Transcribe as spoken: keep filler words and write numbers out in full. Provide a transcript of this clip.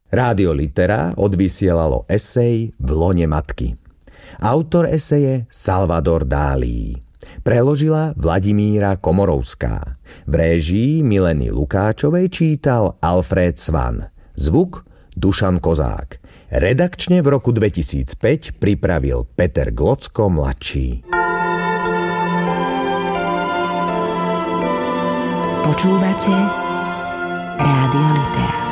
Rádio Litera odvysielalo esej V lone matky. Autor eseje Salvador Dálí. Preložila Vladimíra Komorovská. V réžii Mileny Lukáčovej čítal Alfred Svan. Zvuk Dušan Kozák. Redakčne v roku dvetisícpäť pripravil Peter Glocko mladší. Počúvate Rádio Litera.